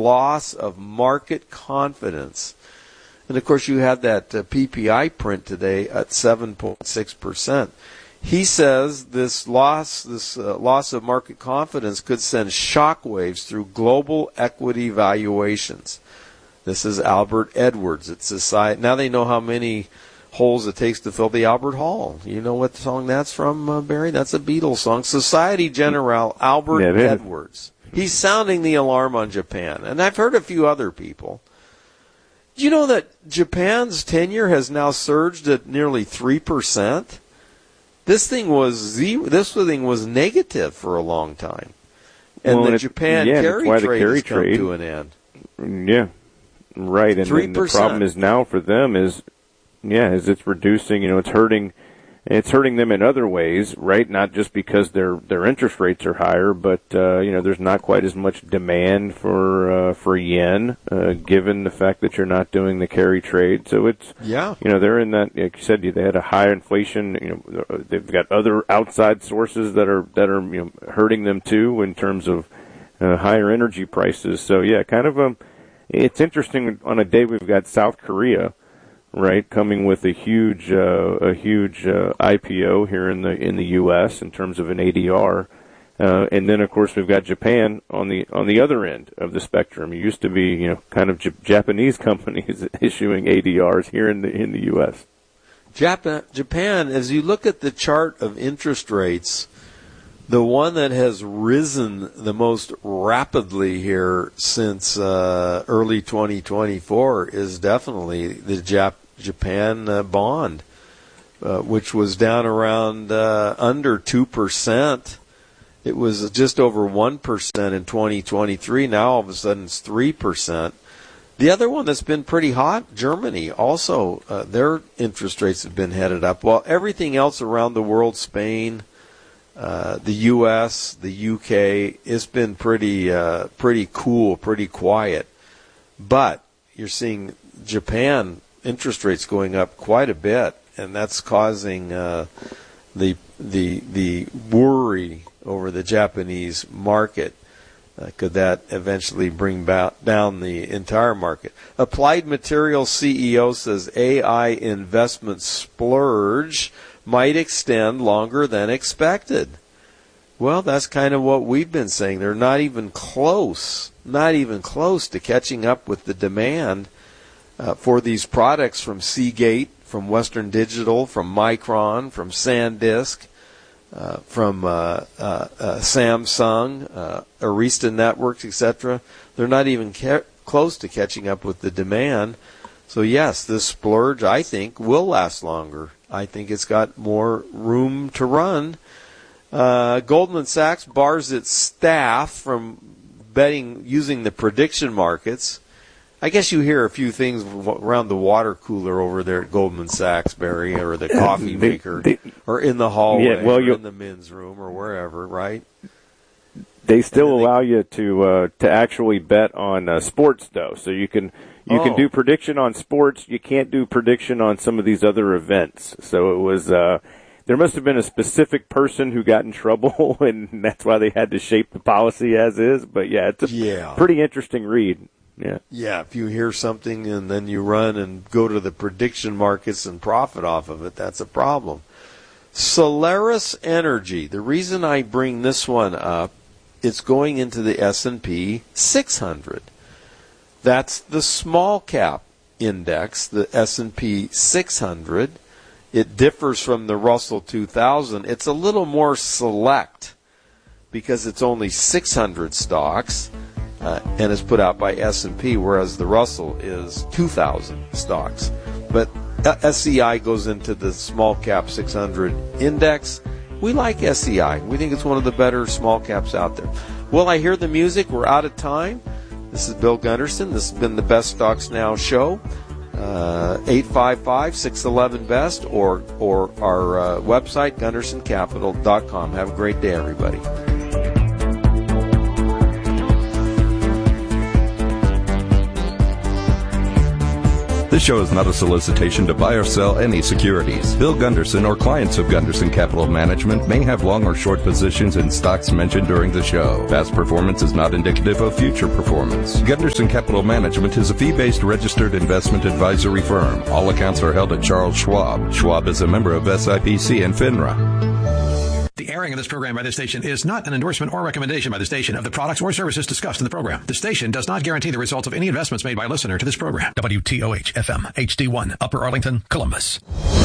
loss of market confidence. And, of course, you had that PPI print today at 7.6%. He says this loss of market confidence could send shockwaves through global equity valuations. This is Albert Edwards. It's society. Now they know how many holes it takes to fill the Albert Hall. You know what song that's from, Barry? That's a Beatles song. Society General Albert Edwards. He's sounding the alarm on Japan. And I've heard a few other people. Do you know that Japan's 10-year has now surged at nearly 3%? This thing was negative for a long time. And the Japan carry trade has come to an end. Yeah, right. And then the problem is now for them is it's reducing, it's hurting them in other ways, right? Not just because their interest rates are higher, but there's not quite as much demand for yen, given the fact that you're not doing the carry trade. So it's they're in that, like you said, they had a high inflation. They've got other outside sources that are hurting them too in terms of higher energy prices. So it's interesting. On a day we've got South Korea, right, coming with a huge IPO here in the U.S. in terms of an ADR, and then of course we've got Japan on the other end of the spectrum. It used to be kind of Japanese companies issuing ADRs here in the U.S. Japan, as you look at the chart of interest rates, the one that has risen the most rapidly here since early 2024 is definitely the Japan bond, which was down around under 2%. It was just over 1% in 2023. Now all of a sudden it's 3%. The other one that's been pretty hot, Germany, also their interest rates have been headed up. While everything else around the world, Spain, the U.S., the U.K., it's been pretty cool, pretty quiet. But you're seeing Japan interest rates going up quite a bit, and that's causing the worry over the Japanese market. Could that eventually bring down the entire market? Applied Materials CEO says AI investment splurge might extend longer than expected. Well, that's kind of what we've been saying. They're not even close to catching up with the demand for these products from Seagate, from Western Digital, from Micron, from SanDisk, from Samsung, Arista Networks, etc. They're not even close to catching up with the demand. So yes, this splurge, I think, will last longer. I think it's got more room to run. Goldman Sachs bars its staff from using the prediction markets. I guess you hear a few things around the water cooler over there at Goldman Sachs, Barry, or the coffee maker, or in the hallway, or in the men's room, or wherever, right? They still allow you to actually bet on sports, though. So you can do prediction on sports. You can't do prediction on some of these other events. So it was there must have been a specific person who got in trouble, and that's why they had to shape the policy as is. But it's a pretty interesting read. Yeah, if you hear something and then you run and go to the prediction markets and profit off of it, that's a problem. Solaris Energy, the reason I bring this one up, it's going into the S&P 600. That's the small cap index, the S&P 600. It differs from the Russell 2000. It's a little more select because it's only 600 stocks. And is put out by S&P, whereas the Russell is 2,000 stocks. But SCI goes into the small cap 600 index. We like SCI. We think it's one of the better small caps out there. Well, I hear the music. We're out of time. This is Bill Gunderson. This has been the Best Stocks Now show. 855-611-BEST or our website, GundersonCapital.com. Have a great day, everybody. This show is not a solicitation to buy or sell any securities. Bill Gunderson or clients of Gunderson Capital Management may have long or short positions in stocks mentioned during the show. Past performance is not indicative of future performance. Gunderson Capital Management is a fee-based registered investment advisory firm. All accounts are held at Charles Schwab. Schwab is a member of SIPC and FINRA. The airing of this program by this station is not an endorsement or recommendation by the station of the products or services discussed in the program. The station does not guarantee the results of any investments made by a listener to this program. WTOH FM HD1 Upper Arlington, Columbus.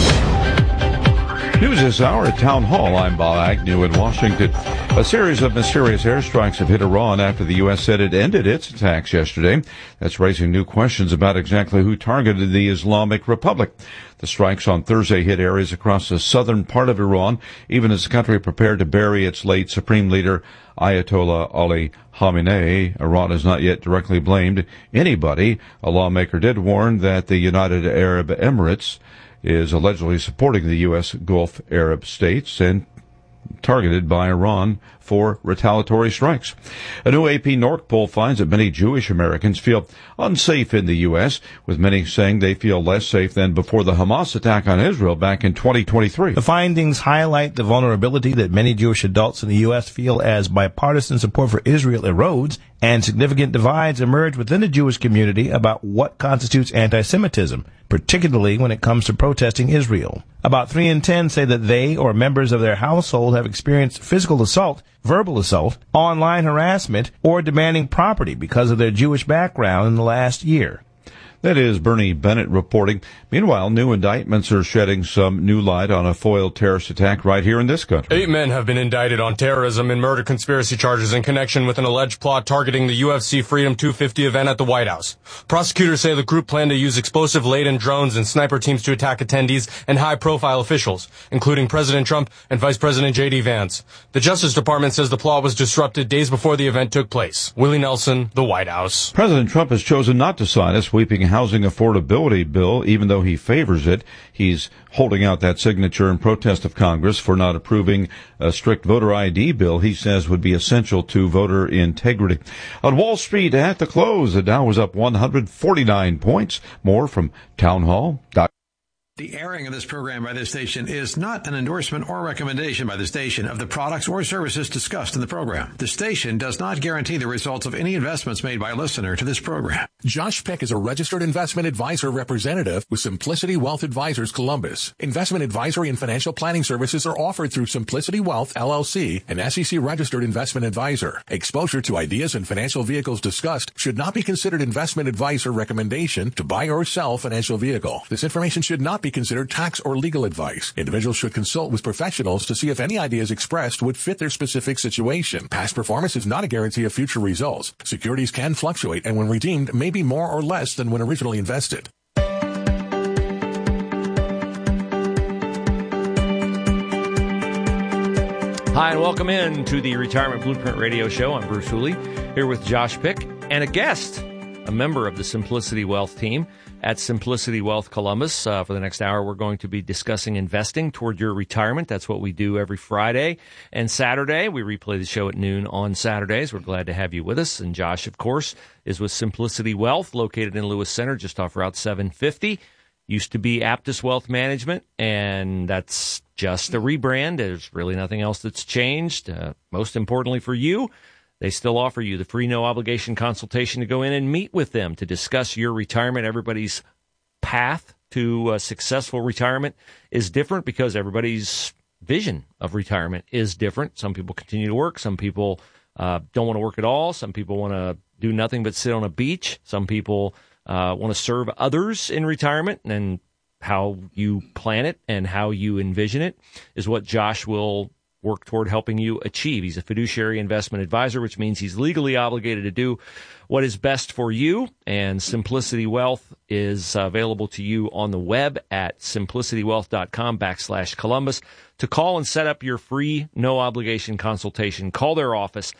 News this hour at Town Hall. I'm Bob Agnew in Washington. A series of mysterious airstrikes have hit Iran after the U.S. said it ended its attacks yesterday. That's raising new questions about exactly who targeted the Islamic Republic. The strikes on Thursday hit areas across the southern part of Iran, even as the country prepared to bury its late supreme leader, Ayatollah Ali Khamenei. Iran has not yet directly blamed anybody. A lawmaker did warn that the United Arab Emirates is allegedly supporting the U.S. Gulf Arab states and targeted by Iran for retaliatory strikes. A new AP NORC poll finds that many Jewish Americans feel unsafe in the U.S., with many saying they feel less safe than before the Hamas attack on Israel back in 2023. The findings highlight the vulnerability that many Jewish adults in the U.S. feel as bipartisan support for Israel erodes and significant divides emerge within the Jewish community about what constitutes anti-Semitism, particularly when it comes to protesting Israel. About 3 in 10 say that they or members of their household have experienced physical assault, verbal assault, online harassment, or demanding property because of their Jewish background in the last year. That is Bernie Bennett reporting. Meanwhile, new indictments are shedding some new light on a foiled terrorist attack right here in this country. 8 men have been indicted on terrorism and murder conspiracy charges in connection with an alleged plot targeting the UFC Freedom 250 event at the White House. Prosecutors say the group planned to use explosive-laden drones and sniper teams to attack attendees and high-profile officials, including President Trump and Vice President J.D. Vance. The Justice Department says the plot was disrupted days before the event took place. Willie Nelson, the White House. President Trump has chosen not to sign a sweeping housing affordability bill, even though he favors it. He's holding out that signature in protest of Congress for not approving a strict voter ID bill he says would be essential to voter integrity. On Wall Street at the close, the Dow was up 149 points. More from townhall.com. The airing of this program by this station is not an endorsement or recommendation by the station of the products or services discussed in the program. The station does not guarantee the results of any investments made by a listener to this program. Josh Peck is a registered investment advisor representative with Simplicity Wealth Advisors Columbus. Investment advisory and financial planning services are offered through Simplicity Wealth, LLC, an SEC registered investment advisor. Exposure to ideas and financial vehicles discussed should not be considered investment advice or recommendation to buy or sell financial vehicle. This information should not be considered tax or legal advice. Individuals should consult with professionals to see if any ideas expressed would fit their specific situation. Past performance is not a guarantee of future results. Securities can fluctuate and when redeemed may be more or less than when originally invested. Hi, and welcome in to the Retirement Blueprint Radio Show. I'm Bruce Hooley, here with Josh Pick and a guest, a member of the Simplicity Wealth team at Simplicity Wealth Columbus. For the next hour, we're going to be discussing investing toward your retirement. That's what we do every Friday and Saturday. We replay the show at noon on Saturdays. We're glad to have you with us. And Josh, of course, is with Simplicity Wealth, located in Lewis Center, just off Route 750. Used to be Aptus Wealth Management, and that's just a rebrand. There's really nothing else that's changed. Most importantly for you, they still offer you the free no-obligation consultation to go in and meet with them to discuss your retirement. Everybody's path to a successful retirement is different because everybody's vision of retirement is different. Some people continue to work. Some people don't want to work at all. Some people want to do nothing but sit on a beach. Some people want to serve others in retirement, and how you plan it and how you envision it is what Josh will work toward helping you achieve. He's a fiduciary investment advisor, which means he's legally obligated to do what is best for you. And Simplicity Wealth is available to you on the web at simplicitywealth.com/Columbus. To call and set up your free no-obligation consultation, call their office,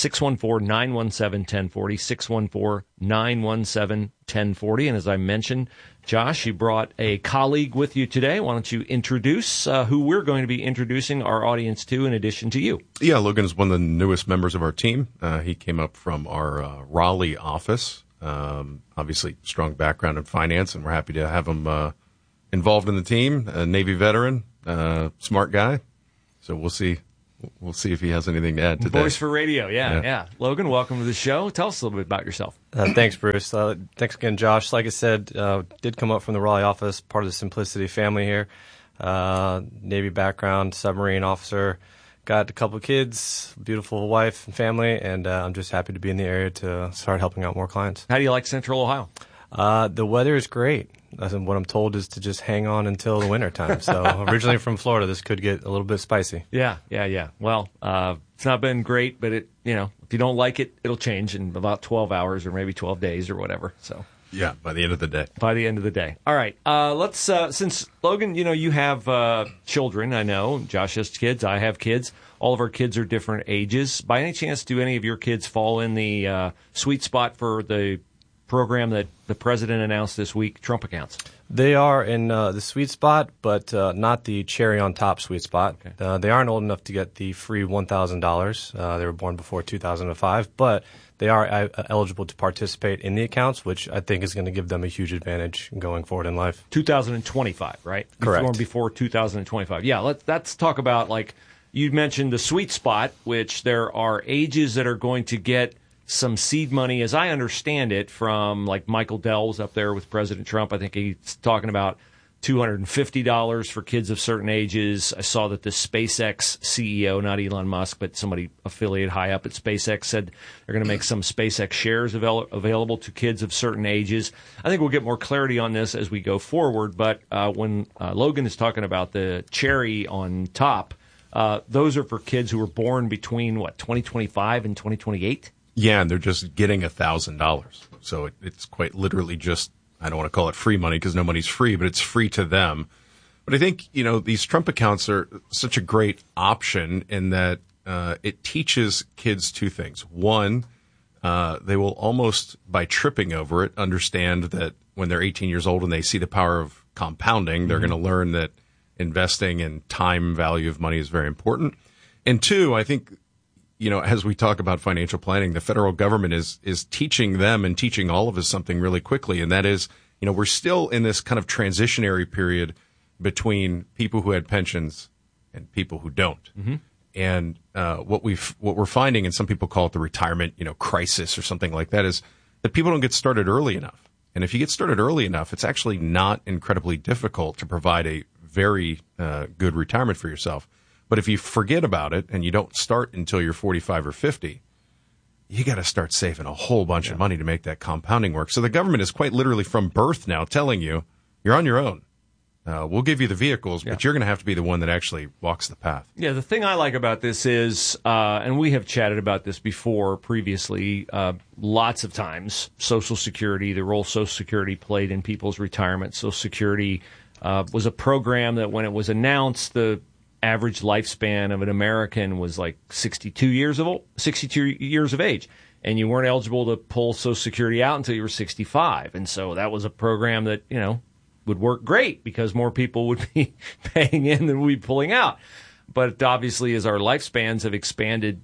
614-917-1040, 614-917-1040. And as I mentioned, Josh, you brought a colleague with you today. Why don't you introduce who we're going to be introducing our audience to in addition to you? Yeah, Logan is one of the newest members of our team. He came up from our Raleigh office. Obviously, strong background in finance, and we're happy to have him involved in the team. A Navy veteran, smart guy. So we'll see. We'll see if he has anything to add today. Voice for radio, yeah. Logan, welcome to the show. Tell us a little bit about yourself. Thanks, Bruce. Thanks again, Josh. Like I said, did come up from the Raleigh office, part of the Simplicity family here. Navy background, submarine officer. Got a couple of kids, beautiful wife and family, and I'm just happy to be in the area to start helping out more clients. How do you like Central Ohio? The weather is great. What I'm told is to just hang on until the winter time. So originally from Florida, this could get a little bit spicy. Yeah. Well, it's not been great, but if you don't like it, it'll change in about 12 hours or maybe 12 days or whatever. So yeah, by the end of the day. All right. Let's since Logan, you have children. I know Josh has kids. I have kids. All of our kids are different ages. By any chance, do any of your kids fall in the sweet spot for the program that the president announced this week, Trump accounts? They are in the sweet spot, but not the cherry on top sweet spot. Okay. They aren't old enough to get the free $1,000. They were born before 2005, but they are eligible to participate in the accounts, which I think is going to give them a huge advantage going forward in life. 2025, right? Correct. Born before 2025. Yeah, let's talk about, like you mentioned, the sweet spot, which there are ages that are going to get some seed money, as I understand it, from like Michael Dell was up there with President Trump. I think he's talking about $250 for kids of certain ages. I saw that the SpaceX CEO, not Elon Musk, but somebody affiliated high up at SpaceX, said they're going to make some SpaceX shares available to kids of certain ages. I think we'll get more clarity on this as we go forward. But when Logan is talking about the cherry on top, those are for kids who were born between, 2025 and 2028? Yeah, and they're just getting $1,000. So it's quite literally just, I don't want to call it free money because no money's free, but it's free to them. But I think, these Trump accounts are such a great option in that it teaches kids two things. One, they will almost, by tripping over it, understand that when they're 18 years old and they see the power of compounding, they're going to learn that investing and time value of money is very important. And two, I think, as we talk about financial planning, the federal government is teaching them and teaching all of us something really quickly. And that is, we're still in this kind of transitionary period between people who had pensions and people who don't. Mm-hmm. And what we're finding, and some people call it the retirement, crisis or something like that, is that people don't get started early enough. And if you get started early enough, it's actually not incredibly difficult to provide a very good retirement for yourself. But if you forget about it and you don't start until you're 45 or 50, you got to start saving a whole bunch of money to make that compounding work. So the government is quite literally from birth now telling you, you're on your own. We'll give you the vehicles, but you're going to have to be the one that actually walks the path. Yeah, the thing I like about this is, and we have chatted about this before previously, lots of times, Social Security, the role Social Security played in people's retirement. Social Security was a program that when it was announced, the average lifespan of an American was like 62 years of age. And you weren't eligible to pull Social Security out until you were 65. And so that was a program that, would work great because more people would be paying in than we'd be pulling out. But obviously, as our lifespans have expanded,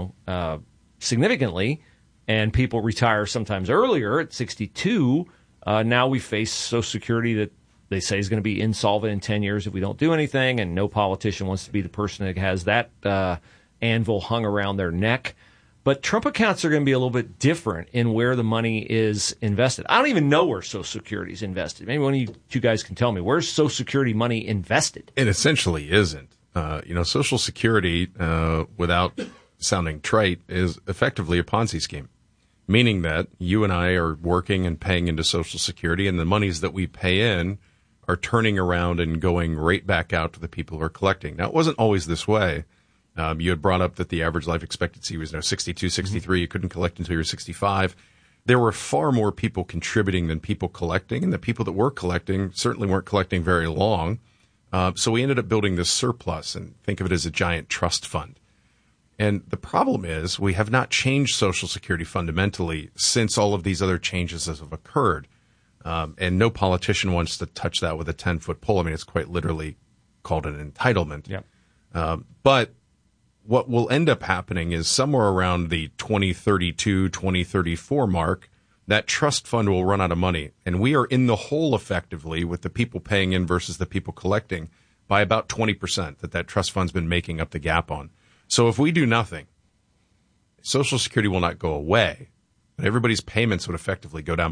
significantly, and people retire sometimes earlier at 62, now we face Social Security that they say is going to be insolvent in 10 years if we don't do anything, and no politician wants to be the person that has that anvil hung around their neck. But Trump accounts are going to be a little bit different in where the money is invested. I don't even know where Social Security is invested. Maybe one of you two guys can tell me. Where's Social Security money invested? It essentially isn't. Social Security, without sounding trite, is effectively a Ponzi scheme, meaning that you and I are working and paying into Social Security, and the monies that we pay in are turning around and going right back out to the people who are collecting. Now, it wasn't always this way. You had brought up that the average life expectancy was 62, 63. You couldn't collect until you were 65. There were far more people contributing than people collecting, and the people that were collecting certainly weren't collecting very long. So we ended up building this surplus, and think of it as a giant trust fund. And the problem is we have not changed Social Security fundamentally since all of these other changes have occurred. And no politician wants to touch that with a 10-foot pole. I mean, it's quite literally called an entitlement. Yeah. But what will end up happening is somewhere around the 2032, 2034 mark, that trust fund will run out of money. And we are in the hole effectively with the people paying in versus the people collecting by about 20% that trust fund's been making up the gap on. So if we do nothing, Social Security will not go away, but everybody's payments would effectively go down